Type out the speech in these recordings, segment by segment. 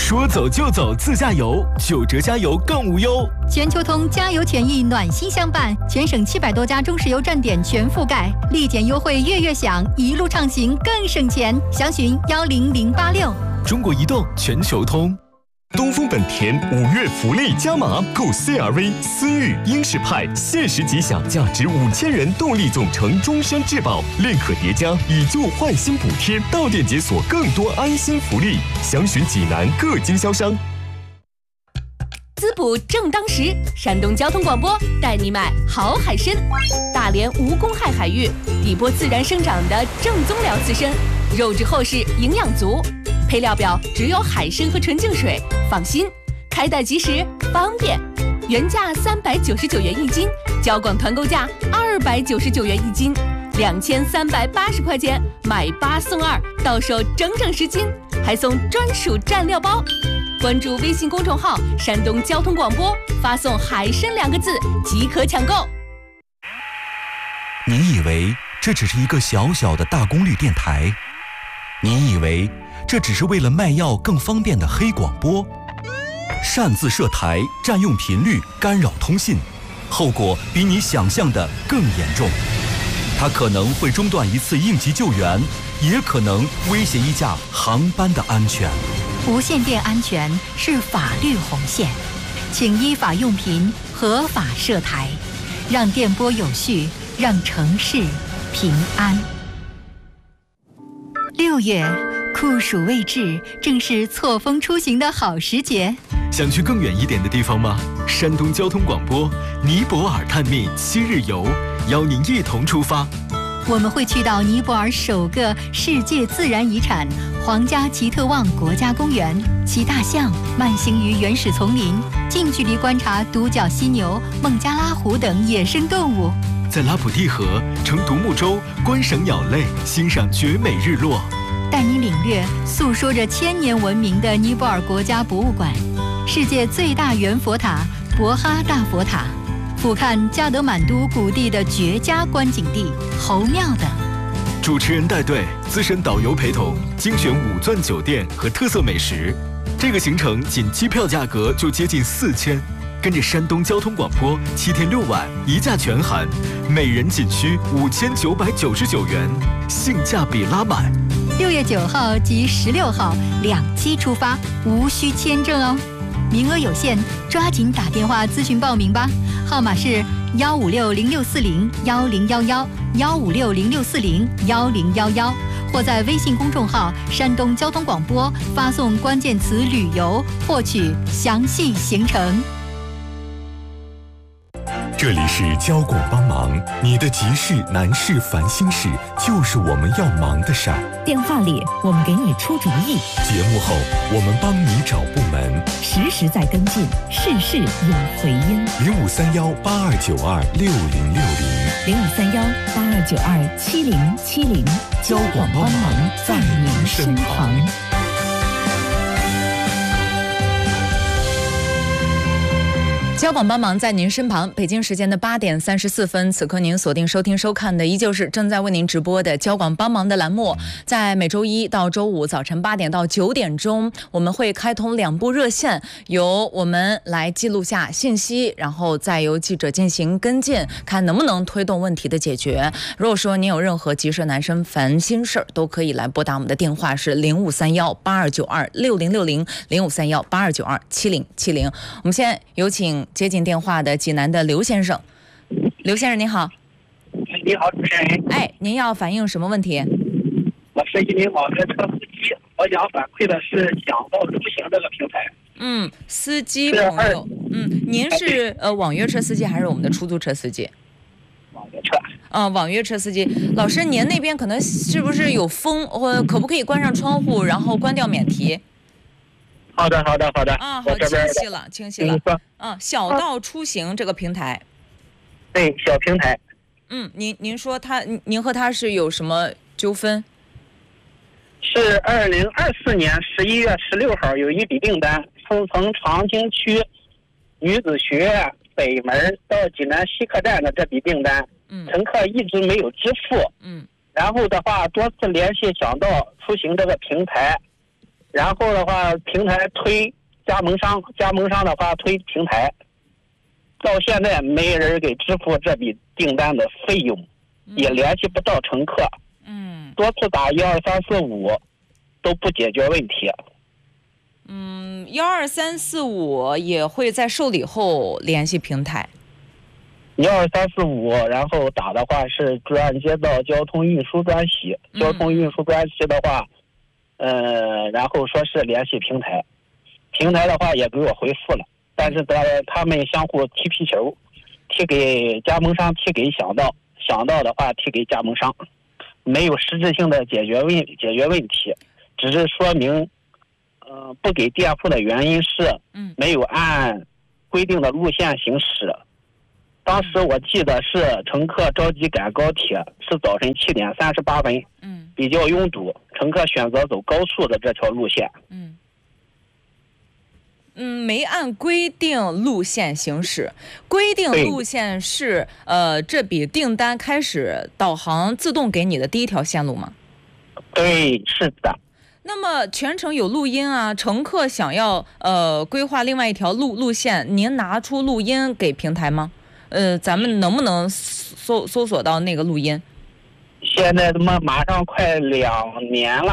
说走就走自驾游，9折加油更无忧。 全球通加油权益暖心相伴，全省700多家中石油站点全覆盖，立减优惠月月享，一路畅行更省钱。详询10086。 中国移动全球通。 东风本田5月福利加码，购 CR-V、思域、英仕派，限时即享价值5000元动力总成终身质保，另可叠加以旧换新补贴，到店解锁更多安心福利。详询济南各经销商。 滋补正当时，山东交通广播带你买好海参。大连无公害海域，底波自然生长的正宗辽刺参，肉质厚实，营养足。配料表只有海参和纯净水，放心，开袋即食，方便。原价399元一斤，交广团购价299元一斤，2380块钱买8送2，到手整整10斤，还送专属蘸料包。关注微信公众号“山东交通广播”，发送“海参”2个字即可抢购。 你以为这只是一个小小的大功率电台？你以为这只是为了卖药更方便的黑广播？擅自设台，占用频率，干扰通信，后果比你想象的更严重。它可能会中断一次应急救援，也可能威胁一架航班的安全。 无线电安全是法律红线，请依法用频，合法设台，让电波有序，让城市平安。6月，酷暑未至，正是错峰出行的好时节。 想去更远一点的地方吗？山东交通广播尼泊尔探秘7日游，邀您一同出发。 我们会去到尼泊尔首个世界自然遗产皇家奇特旺国家公园，骑大象慢行于原始丛林，近距离观察独角犀牛、孟加拉虎等野生动物。 在拉普蒂河乘独木舟观赏鸟类，欣赏绝美日落， 带你领略诉说着千年文明的尼泊尔国家博物馆，世界最大圆佛塔博哈大佛塔，俯瞰加德满都谷地的绝佳观景地侯庙等。 主持人带队，资深导游陪同，精选5钻酒店和特色美食。这个行程仅机票价格就接近4000，跟着山东交通广播7天6晚1价全含，每人仅需5999元，性价比拉满。 6月9号及16号2期出发，无需签证哦，名额有限，抓紧打电话咨询报名吧，号码是15606401011，15606401011，或在微信公众号山东交通广播发送关键词旅游，获取详细行程。 这里是交广帮忙，你的急事难事烦心事就是我们要忙的事儿。 电话里我们给你出主意， 节目后我们帮你找部门， 实时在跟进，事事有回音。 053182926070，053182927070， 交广帮忙在您身旁。 交广帮忙在您身旁。北京时间的8点34分，此刻您锁定收听收看的依旧是正在为您直播的交广帮忙的栏目。在每周一到周五早晨8点到9点钟，我们会开通2部热线，由我们来记录下信息，然后再由记者进行跟进，看能不能推动问题的解决。如果说您有任何急事难生烦心事儿，都可以来拨打我们的电话是053182926070，053182927070。我们先有请接进电话的济南的刘先生。刘先生您好。 你好，主持人。 哎，您要反映什么问题？ 我是一名网约车司机，我想反馈的是想到出行这个平台。 司机朋友，您是网约车司机还是我们的出租车司机？ 网约车。 网约车司机。老师，您那边可能是不是有风，或可不可以关上窗户，然后关掉免提？ 好的。 好，清晰了。小道出行这个平台。 对，小平台。 您说您和他是有什么纠纷？ 是2024年11月16号有一笔订单，从长兴区女子学院北门到济南西客站的这笔订单，乘客一直没有支付。然后的话多次联系想到出行这个平台， 然后的话，平台推加盟商，加盟商的话推平台，到现在没人给支付这笔订单的费用，也联系不到乘客。多次打12345都不解决问题。 12345也会在受理后联系平台。 12345，然后打的话是转接到交通运输专系，交通运输专系的话，然后说是联系平台，平台的话也给我回复了，但是他们相互踢皮球，踢给加盟商，踢给想到的话踢给加盟商，没有实质性的解决问题，只是说明，不给垫付的原因是没有按规定的路线行驶。当时我记得是乘客着急赶高铁，是早晨7点38分，比较拥堵，乘客选择走高速的这条路线。 没按规定路线行驶。规定路线是这笔订单开始导航自动给你的第一条线路吗？ 对，是的。 那么全程有录音啊，乘客想要规划另外一条路线，您拿出录音给平台吗？咱们能不能搜索到那个录音？ 现在马上快2年了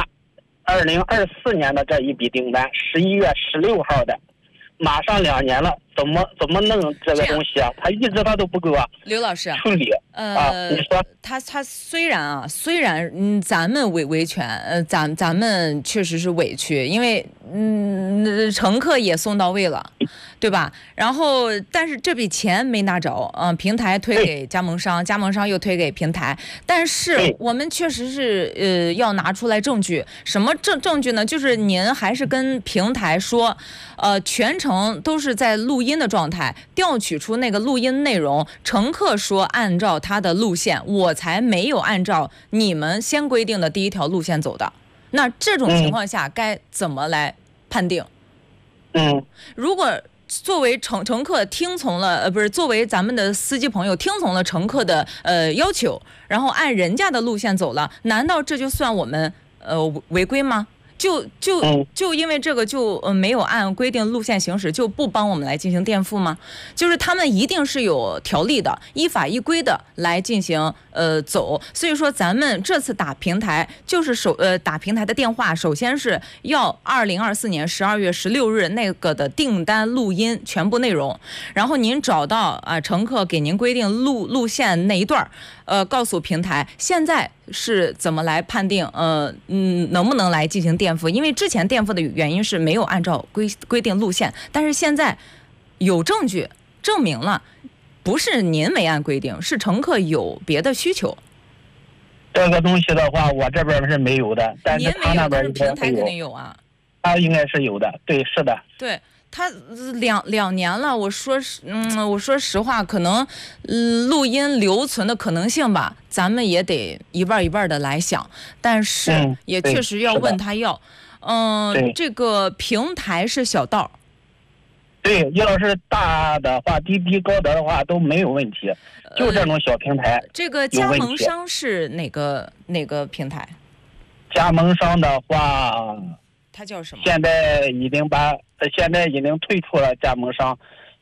，2024年的这一笔订单，11月16号的，马上2年了，怎么弄这个东西啊？他一直都不给我刘老师处理。你说他虽然咱们维权，咱们确实是委屈，因为乘客也送到位了，对吧？然后但是这笔钱没拿着，平台推给加盟商，加盟商又推给平台，但是我们确实是要拿出来证据。什么证据呢？就是您还是跟平台说，全程都是在录音的状态，调取出那个录音内容，乘客说按照他的路线，我才没有按照你们先规定的第一条路线走的。那这种情况下该怎么来判定？如果作为乘客听从了，作为咱们的司机朋友听从了乘客的要求，然后按人家的路线走了，难道这就算我们违规吗？就因为这个就没有按规定路线行驶，就不帮我们来进行垫付吗？就是他们一定是有条例的，依法依规的来进行走。所以说咱们这次打平台就是打平台的电话，首先是要2024年12月16日那个的订单录音全部内容，然后您找到乘客给您规定路线那一段，告诉平台现在是怎么来判定能不能来进行垫付，因为之前垫付的原因是没有按照规定路线，但是现在有证据证明了不是您没按规定，是乘客有别的需求。 这个东西的话我这边是没有的，但是他那边应该是平台肯定有啊。 他应该是有的，对，是的。 对，他两年了，我说实话，可能录音留存的可能性吧，咱们也得一半一半的来想，但是也确实要问他要。这个平台是小道。 对，要是大的话，滴滴高德的话都没有问题，就这种小平台。 这个加盟商是哪个平台？ 加盟商的话， 它叫什么？ 现在已经退出了加盟商，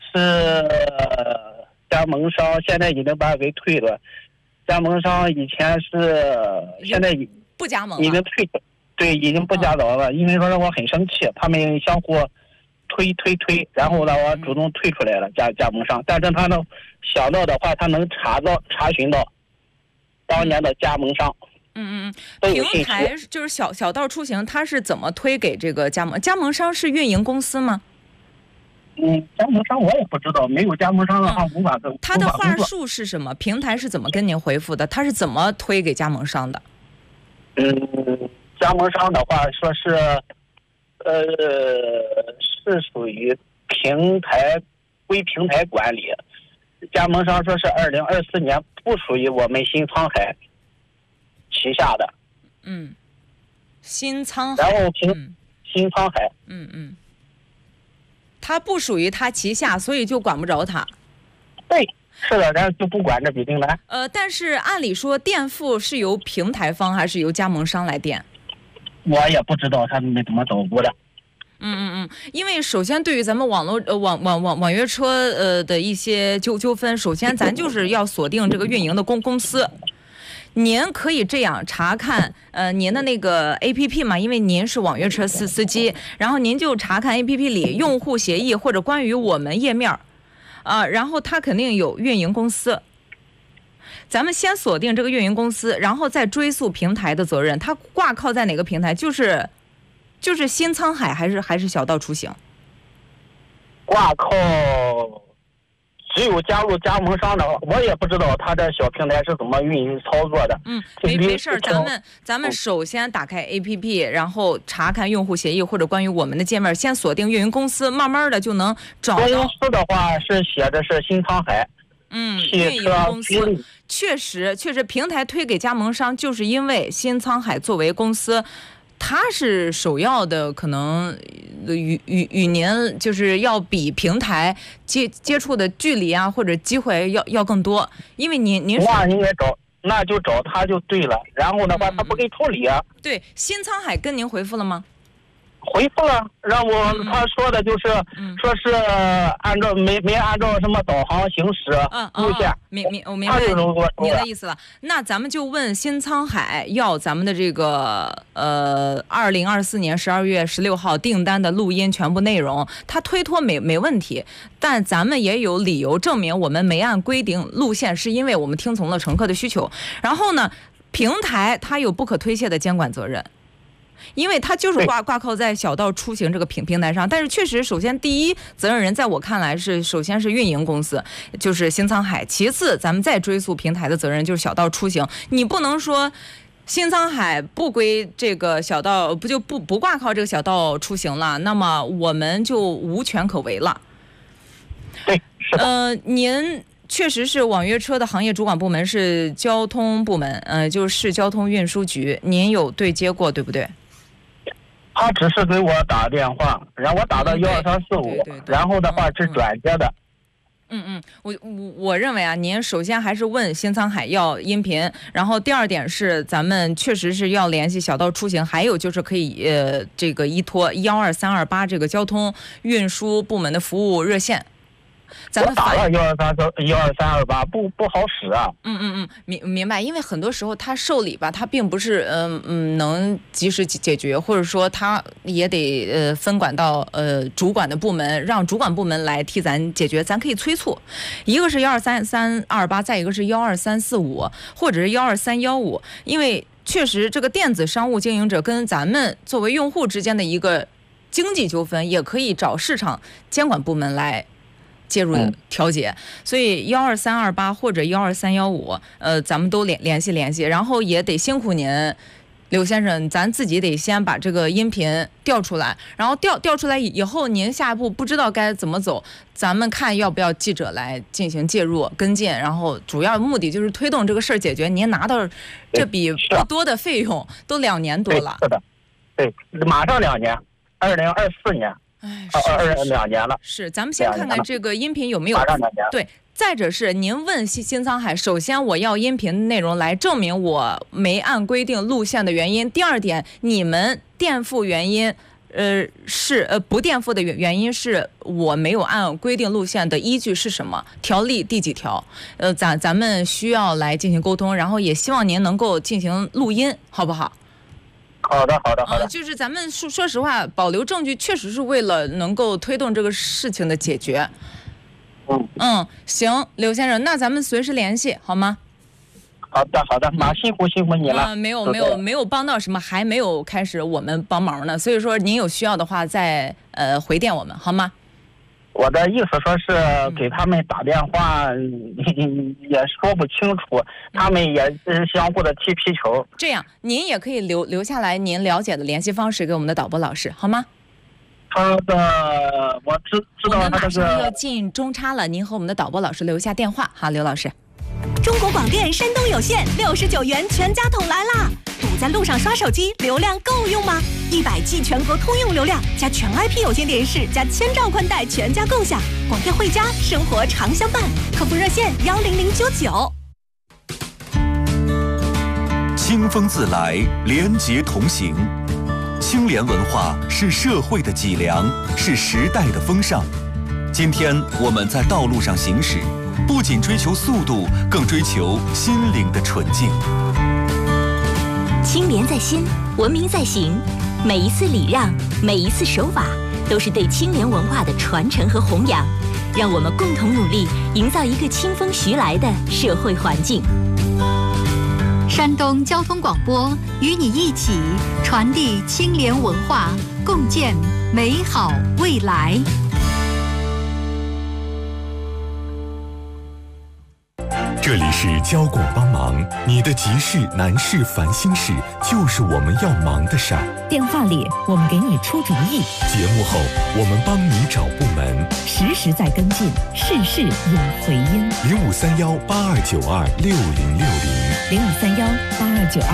加盟商现在已经把给退了。加盟商以前现在不加盟了， 已经退，对，已经不加盟了。因为说让我很生气，他们相互推，然后呢，我主动退出来了加盟商。但是他能想到的话，他能查询到当年的加盟商。 平台就是小道出行，他是怎么推给这个加盟商是运营公司吗？ 加盟商我也不知道，没有加盟商的话无法工作。 他的话术是什么？平台是怎么跟您回复的？他是怎么推给加盟商的？ 加盟商的话说是，是属于归平台管理。加盟商说是2024年不属于我们新沧海旗下的。 新沧海。 然后新沧海。 他不属于他旗下，所以就管不着他。 对，是的，然后就不管这笔订单。 但是按理说垫付是由平台方还是由加盟商来垫？ 我也不知道他们怎么捣鼓的。 因为首先对于咱们网约车的一些纠纷，首先咱就是要锁定这个运营的公司。您可以这样查看您的那个 APP 嘛，因为您是网约车司机，然后您就查看 APP 里用户协议或者关于我们页面然后它肯定有运营公司。咱们先锁定这个运营公司，然后再追溯平台的责任。它挂靠在哪个平台？就是新沧海还是小道出行？ 挂靠只有加入加盟商的，我也不知道他的小平台是怎么运营操作的。 没事，咱们首先打开 APP， 然后查看用户协议或者关于我们的界面，先锁定运营公司，慢慢的就能找到。 公司的话是写的是新沧海。 运营公司确实平台推给加盟商，就是因为新沧海作为公司，它是首要的，可能与您就是要比平台接触的距离啊或者机会要更多，因为您那应该那就找他就对了。然后的话他不给处理啊。 对，新沧海跟您回复了吗？ 回复了，让他说的就是说是按照没按照什么导航行驶路线。 我明白您的意思了。那咱们就问新沧海要咱们的这个2024年12月16号订单的录音全部内容，他推脱没问题，但咱们也有理由证明我们没按规定路线，是因为我们听从了乘客的需求。然后呢，平台它有不可推卸的监管责任。因为它就是挂靠在小道出行这个平台上，但是确实，首先第一责任人在我看来首先是运营公司，就是新沧海，其次咱们再追溯平台的责任就是小道出行。你不能说新沧海不归这个小道，不挂靠这个小道出行了，那么我们就无权可为了。 对，是的。 您确实是网约车的行业主管部门是交通部门，就是市交通运输局，您有对接过对不对？ 他只是给我打电话，然后我打到12345，然后的话是转接的。 我认为啊，您首先还是问新沧海要音频，然后第二点是咱们确实是要联系小道出行，还有就是可以这个依托12328这个交通运输部门的服务热线。咱们打了12328不好使啊。 明白，因为很多时候他受理吧，他并不是能及时解决，或者说他也得分管到主管的部门，让主管部门来替咱解决，咱可以催促。一个是12328，再一个是12345或者是12315，因为确实这个电子商务经营者跟咱们作为用户之间的一个经济纠纷，也可以找市场监管部门来介入调解，所以12328或者12315，咱们都联系，然后也得辛苦您，刘先生，咱自己得先把这个音频调出来，然后调出来以后，您下一步不知道该怎么走，咱们看要不要记者来进行介入跟进，然后主要目的就是推动这个事儿解决。您拿到这笔不多的费用，都2年多了。 是的，对，马上2年，2024年。2年了。 是，咱们先看看这个音频有没有对。再者是您问新沧海，首先我要音频内容来证明我没按规定路线的原因。第二点，你们垫付原因，是不垫付的原因是我没有按规定路线的依据是什么？条例第几条？咱们需要来进行沟通，然后也希望您能够进行录音，好不好？ 好的。 就是咱们说实话，保留证据确实是为了能够推动这个事情的解决。行，刘先生，那咱们随时联系，好吗？ 好的，辛苦你了。 没有帮到什么，还没有开始我们帮忙呢，所以说您有需要的话再回电我们，好吗？ 我的意思说是给他们打电话，也说不清楚，他们也是相互的踢皮球。 这样，您也可以留下来您了解的联系方式给我们的导播老师，好吗？ 他的，我知道他这个。我们马上要进中差了，您和我们的导播老师留下电话。好，刘老师。 中国广电山东有线69元全家桶来啦！堵在路上刷手机，流量够用吗？100G 全国通用流量，加全 IP 有线电视，加1000兆宽带，全家共享。广电汇家，生活常相伴。客服热线10099。 清风自来，廉洁同行。 清廉文化是社会的脊梁，是时代的风尚。今天我们在道路上行驶，不仅追求速度，更追求心灵的纯净。 清廉在心，文明在行。每一次礼让，每一次守法，都是对清廉文化的传承和弘扬。让我们共同努力，营造一个清风徐来的社会环境。 山东交通广播与你一起传递清廉文化，共建美好未来。 这里是交广帮忙，你的急事难事烦心事，就是我们要忙的事儿。 电话里我们给你出主意， 节目后我们帮你找部门， 实时在跟进，事事有回音。 053182926060，05318292。